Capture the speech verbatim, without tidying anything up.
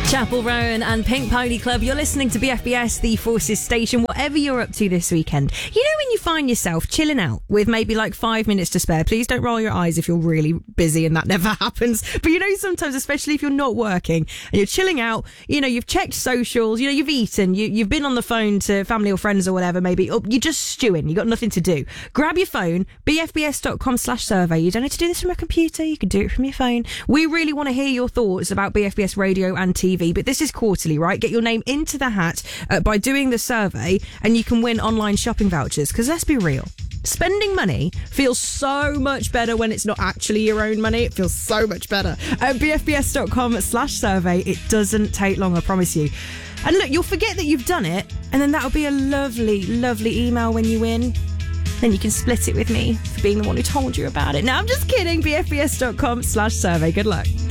Chapel Roan and Pink Pony Club. You're listening to B F B S, the Forces Station. Whatever you're up to this weekend, you know when you find yourself chilling out with maybe like five minutes to spare. Please don't roll your eyes if you're really busy and that never happens. But you know, sometimes, especially if you're not working and you're chilling out, you know, you've checked socials, you know, you've eaten, you, you've been on the phone to family or friends or whatever, maybe, or you're just stewing, you've got nothing to do. Grab your phone, bfbs.com slash survey. You don't need to do this from a computer, you can do it from your phone. We really want to hear your thoughts about B F B S radio and T V. But this is quarterly, right? Get your name into the hat uh, by doing the survey, and you can win online shopping vouchers. Because let's be real, spending money feels so much better when it's not actually your own money. It feels so much better. At bfbs.com slash survey. It doesn't take long, I promise you. And look, you'll forget that you've done it, and then that'll be a lovely, lovely email when you win. Then you can split it with me for being the one who told you about it. No, I'm just kidding. bfbs.com slash survey. Good luck.